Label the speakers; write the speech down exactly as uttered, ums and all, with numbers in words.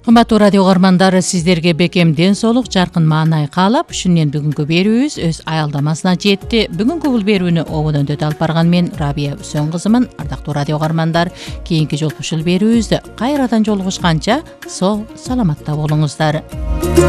Speaker 1: Кымбаттуу радио угармандары, сиздерге бекем ден соолук, жаркын маанай каалап, ушунен бүгүнкү берүүбүз өз аялдамасына жетти. Бүгүнкү бул берүүнү обон өндөт алып барган мен Рабия Үсөн кызымын. Ардактуу радио угармандар, кийинки жолку ушул берүүбүздө кайрадан жолугушканча соо саламатта болуңуздар.